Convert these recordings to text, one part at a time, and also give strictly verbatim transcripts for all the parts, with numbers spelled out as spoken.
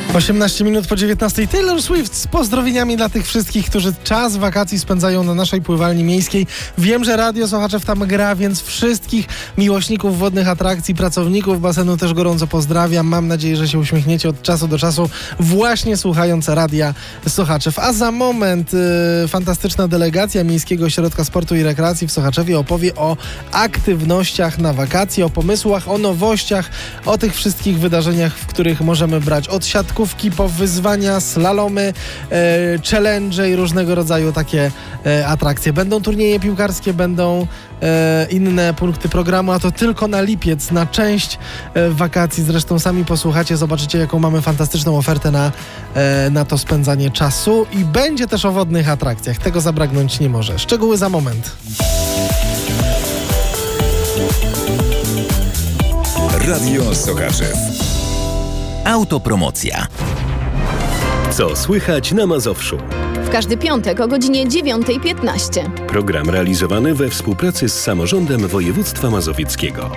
osiemnaście minut po dziewiętnastej. Taylor Swift z pozdrowieniami dla tych wszystkich, którzy czas wakacji spędzają na naszej pływalni miejskiej. Wiem, że Radio Sochaczew tam gra, więc wszystkich miłośników wodnych atrakcji, pracowników basenu też gorąco pozdrawiam. Mam nadzieję, że się uśmiechniecie od czasu do czasu, właśnie słuchając Radia Sochaczew. A za moment yy, fantastyczna delegacja Miejskiego Ośrodka Sportu i Rekreacji w Sochaczewie opowie o aktywnościach na wakacje, o pomysłach, o nowościach, o tych wszystkich wydarzeniach, w których możemy brać od siatkówki po wyzwania, slalomy, e, challenge i różnego rodzaju takie e, atrakcje. Będą turnieje piłkarskie, będą e, inne punkty programu, a to tylko na lipiec, na część e, wakacji. Zresztą sami posłuchacie, zobaczycie, jaką mamy fantastyczną ofertę na, e, na to spędzanie czasu. I będzie też o wodnych atrakcjach. Tego zabraknąć nie może. Szczegóły za moment. Radio Sochaczew. Autopromocja. Co słychać na Mazowszu? W każdy piątek o godzinie dziewiąta piętnaście. Program realizowany we współpracy z Samorządem Województwa Mazowieckiego.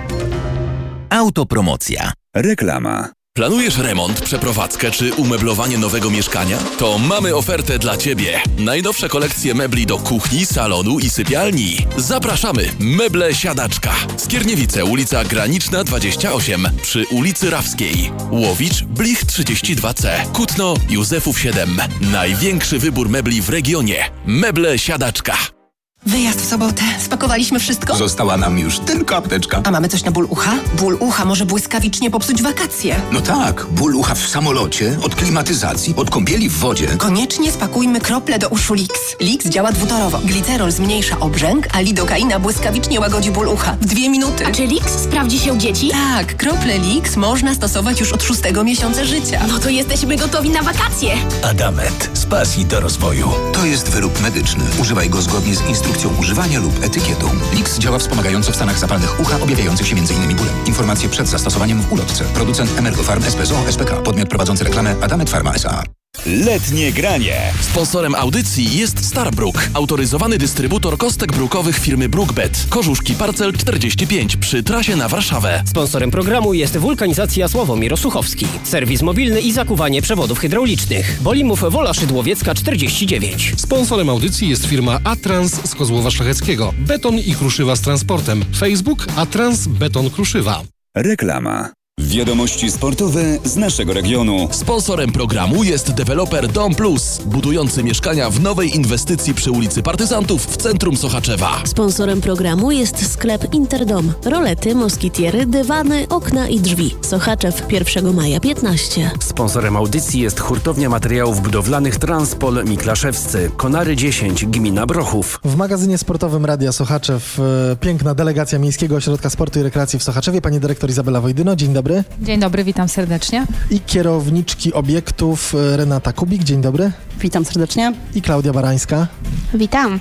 Autopromocja. Reklama. Planujesz remont, przeprowadzkę czy umeblowanie nowego mieszkania? To mamy ofertę dla Ciebie. Najnowsze kolekcje mebli do kuchni, salonu i sypialni. Zapraszamy! Meble Siadaczka. Skierniewice, ulica Graniczna dwadzieścia osiem przy ulicy Rawskiej. Łowicz, Blich trzydzieści dwa C. Kutno, Józefów siedem. Największy wybór mebli w regionie. Meble Siadaczka. Wyjazd w sobotę. Spakowaliśmy wszystko? Została nam już tylko apteczka. A mamy coś na ból ucha? Ból ucha może błyskawicznie popsuć wakacje. No tak, ból ucha w samolocie, od klimatyzacji, od kąpieli w wodzie. Koniecznie spakujmy krople do uszu Lix. Lix działa dwutorowo. Glicerol zmniejsza obrzęk, a lidokaina błyskawicznie łagodzi ból ucha. W dwie minuty. A czy Lix sprawdzi się u dzieci? Tak, krople Lix można stosować już od szóstego miesiąca życia. No to jesteśmy gotowi na wakacje. Adamet. Z pasji do rozwoju. To jest wyrób medyczny. Używaj go zgodnie z instrukcją używania lub etykietą. Lix działa wspomagająco w stanach zapalnych ucha objawiających się między innymi bólem. Informacje przed zastosowaniem w ulotce. Producent Emergofarm S P Z O S P K. Podmiot prowadzący reklamę Adamet Pharma S A. Letnie granie. Sponsorem audycji jest Starbrook, autoryzowany dystrybutor kostek brukowych firmy Brookbet. Korzuszki Parcel czterdzieści pięć przy trasie na Warszawę. Sponsorem programu jest Wulkanizacja Sławomir Osuchowski. Serwis mobilny i zakuwanie przewodów hydraulicznych. Bolimów Wola Szydłowiecka czterdzieści dziewięć. Sponsorem audycji jest firma Atrans z Kozłowa Szlacheckiego. Beton i kruszywa z transportem. Facebook Atrans Beton Kruszywa. Reklama. Wiadomości sportowe z naszego regionu. Sponsorem programu jest deweloper Dom Plus, budujący mieszkania w nowej inwestycji przy ulicy Partyzantów w centrum Sochaczewa. Sponsorem programu jest sklep Interdom. Rolety, moskitiery, dywany, okna i drzwi. Sochaczew pierwszego maja piętnaście. Sponsorem audycji jest hurtownia materiałów budowlanych Transpol Miklaszewscy. Konary dziesięć, gmina Brochów. W magazynie sportowym Radia Sochaczew e, piękna delegacja Miejskiego Ośrodka Sportu i Rekreacji w Sochaczewie. Pani dyrektor Izabela Wojdyno, dzień dobry. Dzień dobry, witam serdecznie. I kierowniczki obiektów Renata Kubik, dzień dobry. Witam serdecznie. I Klaudia Barańska. Witam.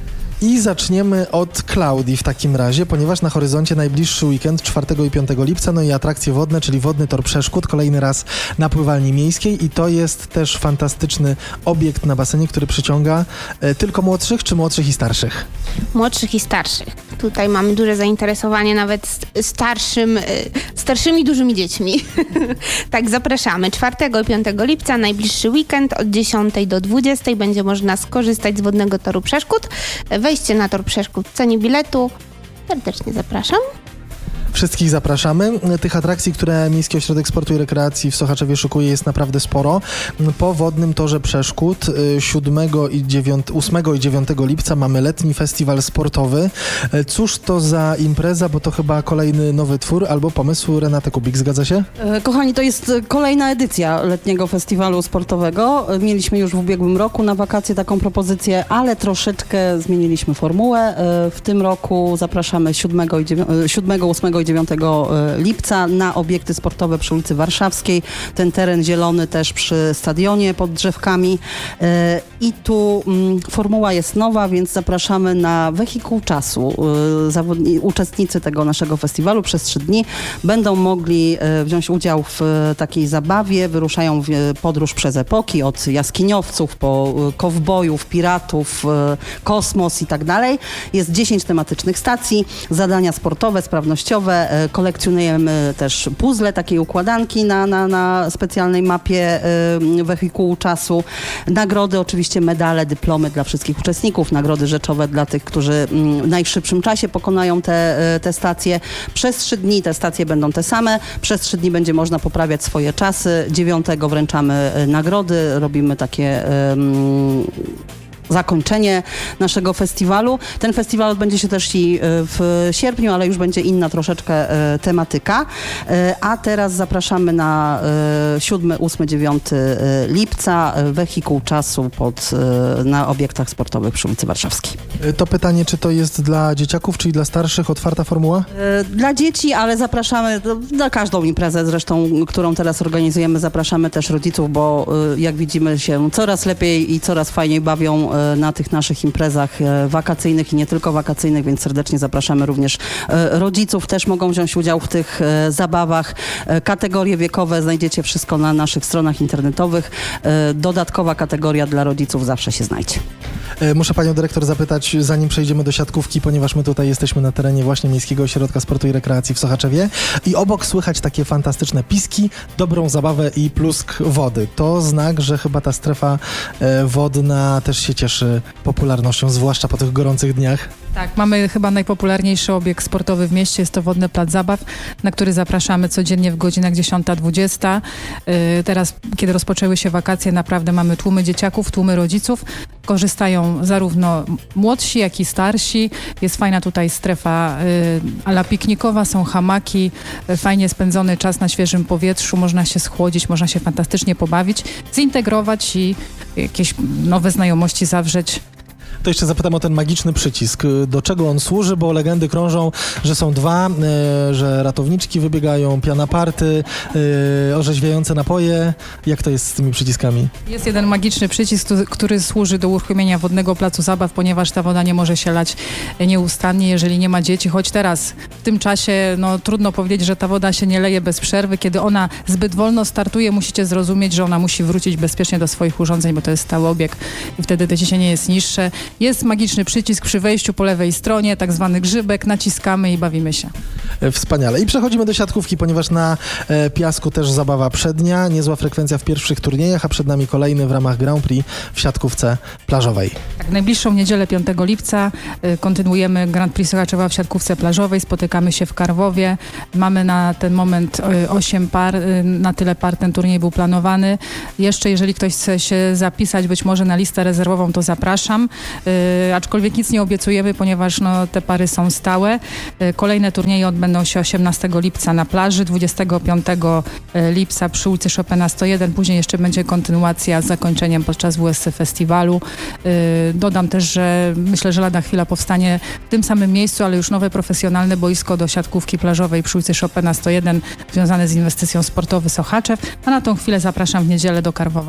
I zaczniemy od Klaudii w takim razie, ponieważ na horyzoncie najbliższy weekend czwartego i piątego lipca, no i atrakcje wodne, czyli wodny tor przeszkód, kolejny raz na pływalni miejskiej i to jest też fantastyczny obiekt na basenie, który przyciąga e, tylko młodszych, czy młodszych i starszych? Młodszych i starszych. Tutaj mamy duże zainteresowanie nawet starszym, e, starszymi dużymi dziećmi. Tak, zapraszamy. czwartego i piątego lipca, najbliższy weekend od dziesiątej do dwudziestej będzie można skorzystać z wodnego toru przeszkód. Wejście na tor przeszkód w cenie biletu. Serdecznie zapraszam. Wszystkich zapraszamy. Tych atrakcji, które Miejski Ośrodek Sportu i Rekreacji w Sochaczewie szykuje, jest naprawdę sporo. Po wodnym torze przeszkód ósmego i dziewiątego lipca mamy letni festiwal sportowy. Cóż to za impreza, bo to chyba kolejny nowy twór albo pomysł Renaty Kubik, zgadza się? Kochani, to jest kolejna edycja letniego festiwalu sportowego. Mieliśmy już w ubiegłym roku na wakacje taką propozycję, ale troszeczkę zmieniliśmy formułę. W tym roku zapraszamy siódmego, ósmego i dziewiątego lipca na obiekty sportowe przy ulicy Warszawskiej. Ten teren zielony też przy stadionie pod drzewkami. I tu formuła jest nowa, więc zapraszamy na wehikuł czasu. Zawodni- uczestnicy tego naszego festiwalu przez trzy dni będą mogli wziąć udział w takiej zabawie. Wyruszają w podróż przez epoki, od jaskiniowców po kowbojów, piratów, kosmos i tak dalej. Jest dziesięć tematycznych stacji, zadania sportowe, sprawnościowe, sportowe, kolekcjonujemy też puzzle, takie układanki na, na, na specjalnej mapie wehikułu czasu. Nagrody, oczywiście medale, dyplomy dla wszystkich uczestników, nagrody rzeczowe dla tych, którzy w najszybszym czasie pokonają te, te stacje. Przez trzy dni te stacje będą te same, przez trzy dni będzie można poprawiać swoje czasy. dziewiątego wręczamy nagrody, robimy takie um, zakończenie naszego festiwalu. Ten festiwal odbędzie się też i w sierpniu, ale już będzie inna troszeczkę tematyka. A teraz zapraszamy na siódmy, ósmy, dziewiąty lipca wehikuł czasu pod, na obiektach sportowych przy ulicy Warszawskiej. To pytanie, czy to jest dla dzieciaków, czy dla starszych otwarta formuła? Dla dzieci, ale zapraszamy na każdą imprezę zresztą, którą teraz organizujemy. Zapraszamy też rodziców, bo jak widzimy się coraz lepiej i coraz fajniej bawią na tych naszych imprezach wakacyjnych i nie tylko wakacyjnych, więc serdecznie zapraszamy również rodziców. Też mogą wziąć udział w tych zabawach. Kategorie wiekowe znajdziecie wszystko na naszych stronach internetowych. Dodatkowa kategoria dla rodziców zawsze się znajdzie. Muszę panią dyrektor zapytać, zanim przejdziemy do siatkówki, ponieważ my tutaj jesteśmy na terenie właśnie Miejskiego Ośrodka Sportu i Rekreacji w Sochaczewie i obok słychać takie fantastyczne piski, dobrą zabawę i plusk wody. To znak, że chyba ta strefa wodna też się cieszy popularnością, zwłaszcza po tych gorących dniach. Tak, mamy chyba najpopularniejszy obiekt sportowy w mieście, jest to Wodny Plac Zabaw, na który zapraszamy codziennie w godzinach dziesiąta dwudziesta. Yy, teraz, kiedy rozpoczęły się wakacje, naprawdę mamy tłumy dzieciaków, tłumy rodziców. Korzystają zarówno młodsi, jak i starsi. Jest fajna tutaj strefa yy, ala piknikowa, są hamaki, yy, fajnie spędzony czas na świeżym powietrzu, można się schłodzić, można się fantastycznie pobawić, zintegrować i jakieś nowe znajomości zawrzeć. To jeszcze zapytam o ten magiczny przycisk. Do czego on służy? Bo legendy krążą, że są dwa, e, że ratowniczki wybiegają, piana party, e, orzeźwiające napoje. Jak to jest z tymi przyciskami? Jest jeden magiczny przycisk, który służy do uruchomienia wodnego placu zabaw, ponieważ ta woda nie może się lać nieustannie, jeżeli nie ma dzieci. Choć teraz, w tym czasie, no trudno powiedzieć, że ta woda się nie leje bez przerwy. Kiedy ona zbyt wolno startuje, musicie zrozumieć, że ona musi wrócić bezpiecznie do swoich urządzeń, bo to jest stały obieg i wtedy to ciśnienie jest niższe. Jest magiczny przycisk przy wejściu po lewej stronie, tak zwany grzybek, naciskamy i bawimy się. Wspaniale. I przechodzimy do siatkówki, ponieważ na e, piasku też zabawa przednia, niezła frekwencja w pierwszych turniejach, a przed nami kolejny w ramach Grand Prix w siatkówce plażowej. Tak, najbliższą niedzielę piątego lipca y, kontynuujemy Grand Prix Sochaczewa w siatkówce plażowej, spotykamy się w Karwowie. Mamy na ten moment y, osiem par, y, na tyle par ten turniej był planowany. Jeszcze jeżeli ktoś chce się zapisać być może na listę rezerwową, to zapraszam. Yy, aczkolwiek nic nie obiecujemy, ponieważ no, te pary są stałe. Yy, kolejne turnieje odbędą się osiemnastego lipca na plaży, dwudziestego piątego lipca przy ulicy Chopina sto jeden. Później jeszcze będzie kontynuacja z zakończeniem podczas W S C Festiwalu. Yy, dodam też, że myślę, że lada chwila powstanie w tym samym miejscu, ale już nowe profesjonalne boisko do siatkówki plażowej przy ulicy Chopina sto jeden związane z inwestycją Sportowy Sochaczew. A na tą chwilę zapraszam w niedzielę do Karwowa.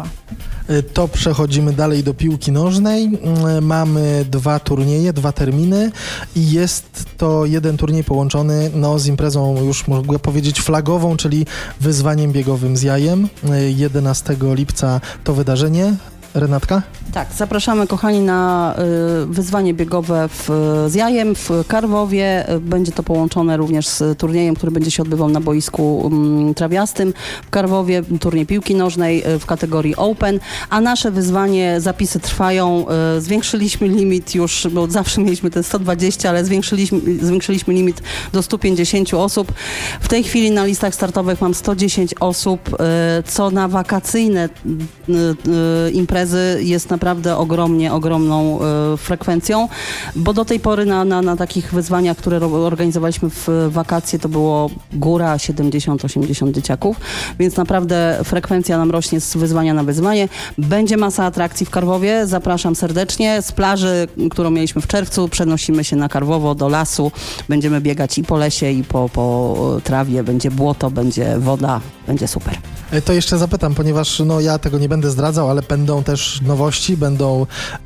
To przechodzimy dalej do piłki nożnej. Mamy dwa turnieje, dwa terminy i jest to jeden turniej połączony no, z imprezą, już mogę powiedzieć, flagową, czyli wyzwaniem biegowym z jajem. jedenastego lipca to wydarzenie. Renatka? Tak, zapraszamy kochani na y, wyzwanie biegowe w, z jajem w Karwowie. Będzie to połączone również z turniejem, który będzie się odbywał na boisku um, trawiastym w Karwowie. Turniej piłki nożnej y, w kategorii Open, a nasze wyzwanie, zapisy trwają. Y, zwiększyliśmy limit już, bo zawsze mieliśmy ten sto dwadzieścia, ale zwiększyliśmy, zwiększyliśmy limit do stu pięćdziesięciu osób. W tej chwili na listach startowych mam sto dziesięć osób, y, co na wakacyjne y, y, imprezy jest naprawdę ogromnie, ogromną y, frekwencją, bo do tej pory na, na, na takich wyzwaniach, które organizowaliśmy w wakacje, to było góra siedemdziesiąt osiemdziesiąt dzieciaków, więc naprawdę frekwencja nam rośnie z wyzwania na wyzwanie. Będzie masa atrakcji w Karwowie, zapraszam serdecznie. Z plaży, którą mieliśmy w czerwcu, przenosimy się na Karwowo, do lasu. Będziemy biegać i po lesie, i po, po trawie. Będzie błoto, będzie woda, będzie super. To jeszcze zapytam, ponieważ no, ja tego nie będę zdradzał, ale będą też też nowości, będą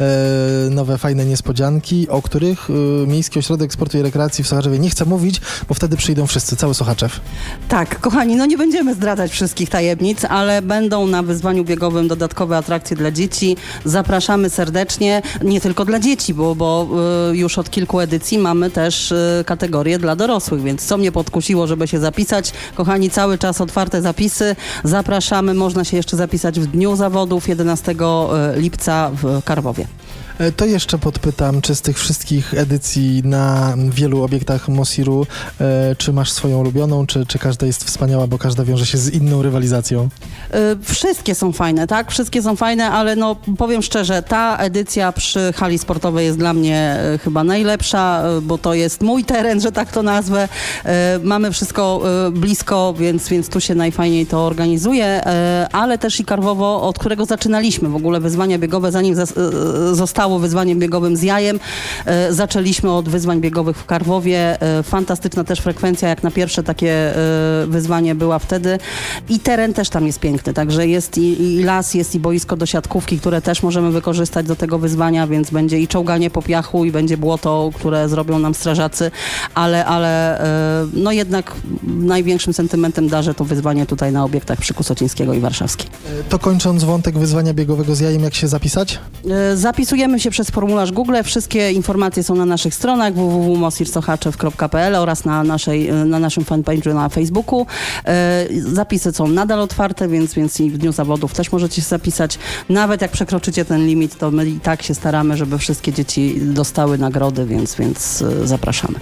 e, nowe, fajne niespodzianki, o których e, Miejski Ośrodek Sportu i Rekreacji w Sochaczewie nie chce mówić, bo wtedy przyjdą wszyscy, cały Sochaczew. Tak, kochani, no nie będziemy zdradzać wszystkich tajemnic, ale będą na wyzwaniu biegowym dodatkowe atrakcje dla dzieci. Zapraszamy serdecznie, nie tylko dla dzieci, bo, bo y, już od kilku edycji mamy też y, kategorię dla dorosłych, więc co mnie podkusiło, żeby się zapisać. Kochani, cały czas otwarte zapisy. Zapraszamy, można się jeszcze zapisać w dniu zawodów jedenastego lipca w Karwowie. To jeszcze podpytam, czy z tych wszystkich edycji na wielu obiektach Mosiru, e, czy masz swoją ulubioną, czy, czy każda jest wspaniała, bo każda wiąże się z inną rywalizacją? E, wszystkie są fajne, tak? Wszystkie są fajne, ale no powiem szczerze, ta edycja przy hali sportowej jest dla mnie e, chyba najlepsza, e, bo to jest mój teren, że tak to nazwę. E, mamy wszystko e, blisko, więc, więc tu się najfajniej to organizuje, e, ale też i Karwowo, od którego zaczynaliśmy w ogóle wyzwania biegowe, zanim zas, e, zostało wyzwaniem biegowym z jajem. E, zaczęliśmy od wyzwań biegowych w Karwowie. E, fantastyczna też frekwencja, jak na pierwsze takie e, wyzwanie była wtedy. I teren też tam jest piękny, także jest i, i las, jest i boisko do siatkówki, które też możemy wykorzystać do tego wyzwania, więc będzie i czołganie po piachu, i będzie błoto, które zrobią nam strażacy, ale, ale e, no jednak największym sentymentem darzę to wyzwanie tutaj na obiektach przy Kusocińskiego i Warszawskiej. To kończąc wątek wyzwania biegowego z jajem, jak się zapisać? E, zapisujemy się przez formularz Google. Wszystkie informacje są na naszych stronach w w w kropka mosir sochaczew kropka p l oraz na, naszej, na naszym fanpage'u na Facebooku. E, zapisy są nadal otwarte, więc, więc i w dniu zawodów też możecie się zapisać. Nawet jak przekroczycie ten limit, to my i tak się staramy, żeby wszystkie dzieci dostały nagrody, więc, więc e, zapraszamy.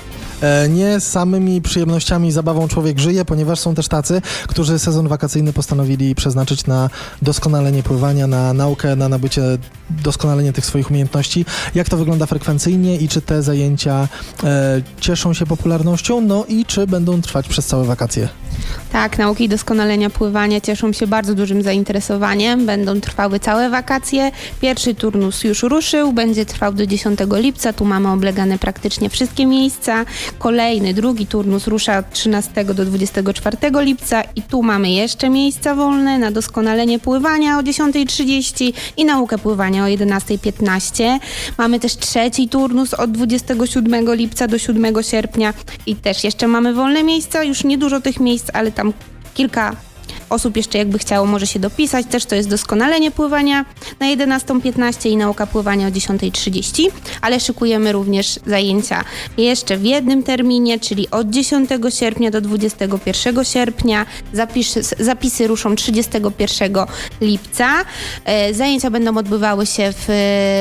Nie samymi przyjemnościami i zabawą człowiek żyje, ponieważ są też tacy, którzy sezon wakacyjny postanowili przeznaczyć na doskonalenie pływania, na naukę, na nabycie, doskonalenie tych swoich umiejętności. Jak to wygląda frekwencyjnie i czy te zajęcia e, cieszą się popularnością, no i czy będą trwać przez całe wakacje? Tak, nauki i doskonalenia pływania cieszą się bardzo dużym zainteresowaniem. Będą trwały całe wakacje. Pierwszy turnus już ruszył, będzie trwał do dziesiątego lipca. Tu mamy oblegane praktycznie wszystkie miejsca. Kolejny, drugi turnus rusza od trzynastego do dwudziestego czwartego lipca i tu mamy jeszcze miejsca wolne na doskonalenie pływania o dziesiątej trzydzieści i naukę pływania o jedenastej piętnaście. Mamy też trzeci turnus od dwudziestego siódmego lipca do siódmego sierpnia i też jeszcze mamy wolne miejsca. Już niedużo tych miejsc, ale tam kilka osób jeszcze jakby chciało, może się dopisać. Też to jest doskonalenie pływania na jedenastą piętnaście i nauka pływania o dziesiątej trzydzieści, ale szykujemy również zajęcia jeszcze w jednym terminie, czyli od dziesiątego sierpnia do dwudziestego pierwszego sierpnia. Zapisy, zapisy ruszą trzydziestego pierwszego lipca. Zajęcia będą odbywały się w,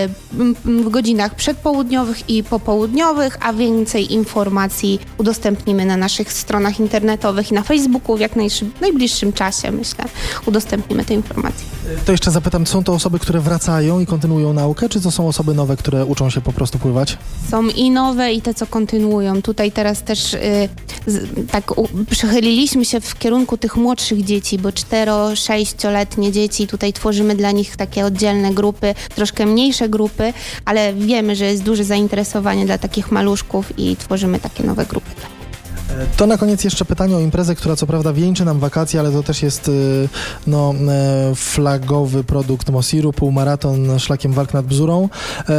w godzinach przedpołudniowych i popołudniowych, a więcej informacji udostępnimy na naszych stronach internetowych i na Facebooku w jak najszyb- najbliższym czasie. Myślę, udostępnimy te informacje. To jeszcze zapytam, są to osoby, które wracają i kontynuują naukę, czy to są osoby nowe, które uczą się po prostu pływać? Są i nowe, i te, co kontynuują. Tutaj teraz też y, z, tak u, przychyliliśmy się w kierunku tych młodszych dzieci, bo cztero-sześcioletnie dzieci, tutaj tworzymy dla nich takie oddzielne grupy, troszkę mniejsze grupy, ale wiemy, że jest duże zainteresowanie dla takich maluszków i tworzymy takie nowe grupy. To na koniec jeszcze pytanie o imprezę, która co prawda wieńczy nam wakacje, ale to też jest no, flagowy produkt Mosiru, półmaraton szlakiem walk nad Bzurą.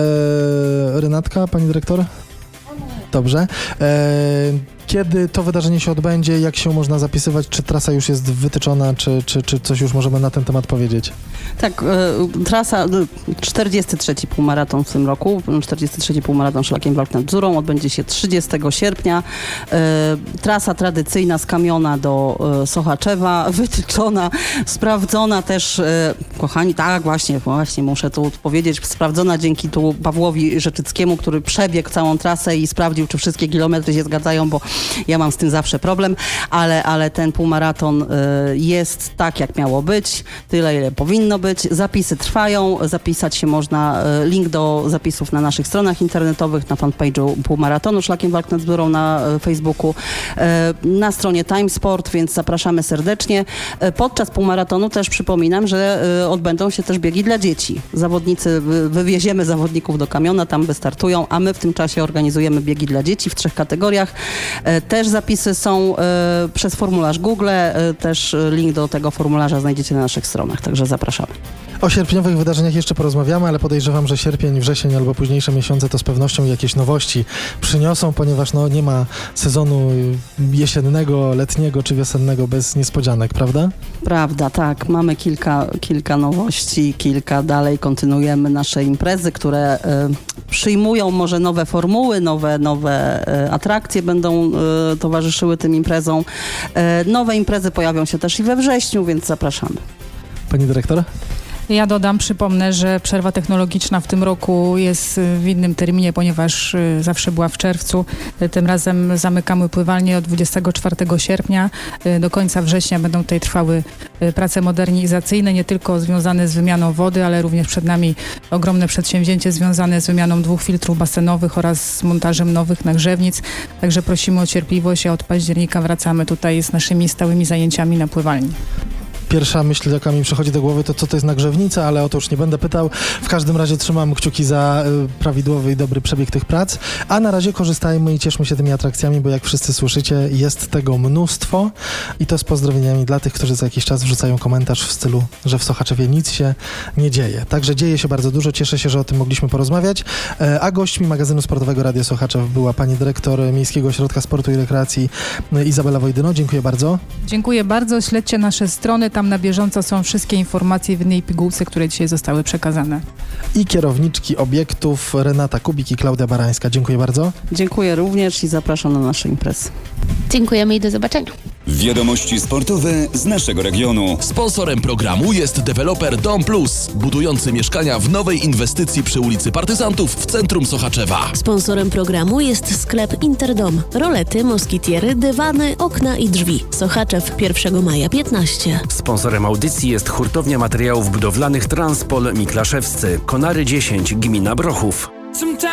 E, Renatka, pani dyrektor? Dobrze. E, kiedy to wydarzenie się odbędzie, jak się można zapisywać, czy trasa już jest wytyczona, czy, czy, czy coś już możemy na ten temat powiedzieć? Tak, y, trasa, czterdziesty trzeci półmaraton w tym roku, czterdziesty trzeci półmaraton szlakiem walk nad Bzurą odbędzie się trzydziestego sierpnia. Y, trasa tradycyjna z Kamiona do y, Sochaczewa, wytyczona, sprawdzona też, y, kochani, tak właśnie, właśnie muszę tu powiedzieć, sprawdzona dzięki tu Pawłowi Rzeczyckiemu, który przebiegł całą trasę i sprawdził, czy wszystkie kilometry się zgadzają, bo ja mam z tym zawsze problem, ale, ale ten półmaraton y, jest tak, jak miało być, tyle, ile powinno być. Zapisy trwają, zapisać się można, y, link do zapisów na naszych stronach internetowych, na fanpage'u półmaratonu szlakiem walk nad Bzurą na y, Facebooku, y, na stronie Time Sport, więc zapraszamy serdecznie. Y, podczas półmaratonu też przypominam, że y, odbędą się też biegi dla dzieci. Zawodnicy, wy, wywieziemy zawodników do Kamiona, tam wystartują, a my w tym czasie organizujemy biegi dla dzieci w trzech kategoriach. Też zapisy są y, przez formularz Google, y, też link do tego formularza znajdziecie na naszych stronach, także zapraszamy. O sierpniowych wydarzeniach jeszcze porozmawiamy, ale podejrzewam, że sierpień, wrzesień albo późniejsze miesiące to z pewnością jakieś nowości przyniosą, ponieważ no, nie ma sezonu jesiennego, letniego czy wiosennego bez niespodzianek, prawda? Prawda, tak. Mamy kilka, kilka nowości, kilka dalej kontynuujemy nasze imprezy, które y, przyjmują może nowe formuły, nowe, nowe y, atrakcje będą y, towarzyszyły tym imprezom. Y, nowe imprezy pojawią się też i we wrześniu, więc zapraszamy. Pani dyrektor? Ja dodam, przypomnę, że przerwa technologiczna w tym roku jest w innym terminie, ponieważ zawsze była w czerwcu. Tym razem zamykamy pływalnię od dwudziestego czwartego sierpnia. Do końca września będą tutaj trwały prace modernizacyjne, nie tylko związane z wymianą wody, ale również przed nami ogromne przedsięwzięcie związane z wymianą dwóch filtrów basenowych oraz z montażem nowych nagrzewnic. Także prosimy o cierpliwość, a od października wracamy tutaj z naszymi stałymi zajęciami na pływalni. Pierwsza myśl, jaka mi przychodzi do głowy, to co to jest nagrzewnica, ale o to już nie będę pytał. W każdym razie trzymam kciuki za y, prawidłowy i dobry przebieg tych prac, a na razie korzystajmy i cieszmy się tymi atrakcjami, bo jak wszyscy słyszycie, jest tego mnóstwo i to z pozdrowieniami dla tych, którzy za jakiś czas wrzucają komentarz w stylu, że w Sochaczewie nic się nie dzieje. Także dzieje się bardzo dużo, cieszę się, że o tym mogliśmy porozmawiać, e, a gośćmi magazynu sportowego Radio Sochaczew była pani dyrektor Miejskiego Ośrodka Sportu i Rekreacji Izabela Wojdyno. Dziękuję bardzo. Dziękuję bardzo, śledźcie nasze strony, tam na bieżąco są wszystkie informacje w jednej pigułce, które dzisiaj zostały przekazane. I kierowniczki obiektów Renata Kubik i Klaudia Barańska. Dziękuję bardzo. Dziękuję również i zapraszam na nasze imprezy. Dziękujemy i do zobaczenia. Wiadomości sportowe z naszego regionu. Sponsorem programu jest deweloper Dom Plus, budujący mieszkania w nowej inwestycji przy ulicy Partyzantów w centrum Sochaczewa. Sponsorem programu jest sklep Interdom. Rolety, moskitiery, dywany, okna i drzwi. Sochaczew pierwszego maja piętnaście. Sponsorem audycji jest hurtownia materiałów budowlanych Transpol Miklaszewscy. Konary dziesięć, gmina Brochów.